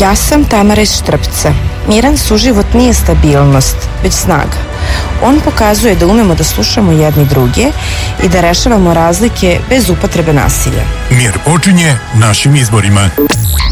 Ja sam Tamara iz Štrpca. Miran suživot nije stabilnost, već snaga. On pokazuje da umemo da slušamo jedni druge i da rešavamo razlike bez upotrebe nasilja. Mir počinje našim izborima.